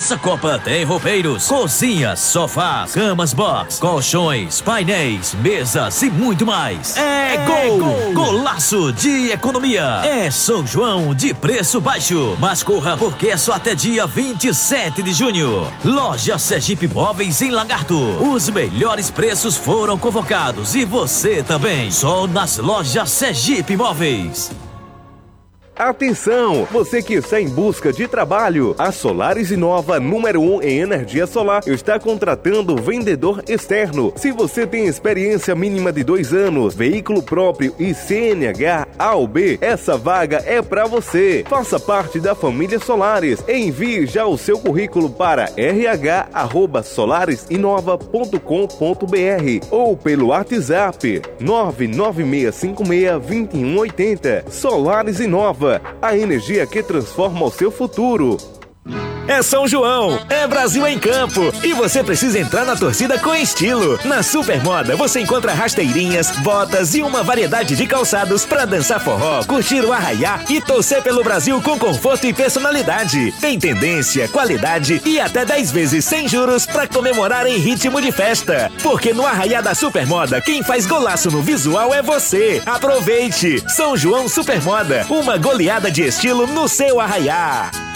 Nessa Copa tem roupeiros, cozinhas, sofás, camas box, colchões, painéis, mesas e muito mais. É gol! Golaço de economia. É São João de preço baixo. Mas corra porque é só até dia 27 de junho. Loja Sergipe Móveis em Lagarto. Os melhores preços foram convocados e você também. Só nas lojas Sergipe Móveis. Atenção, você que está em busca de trabalho, a Solaris Inova, número 1 em energia solar, está contratando vendedor externo. Se você tem experiência mínima de 2 anos, veículo próprio e CNH A ou B, essa vaga é para você. Faça parte da família Solaris. Envie já o seu currículo para rh@solarisinova.com.br ou pelo WhatsApp 996562180. Solaris Inova, a energia que transforma o seu futuro. É São João, é Brasil em campo e você precisa entrar na torcida com estilo. Na Supermoda você encontra rasteirinhas, botas e uma variedade de calçados para dançar forró, curtir o arraiá e torcer pelo Brasil com conforto e personalidade. Tem tendência, qualidade e até 10 vezes sem juros para comemorar em ritmo de festa. Porque no arraiá da Supermoda, quem faz golaço no visual é você. Aproveite! São João Supermoda, uma goleada de estilo no seu arraiá.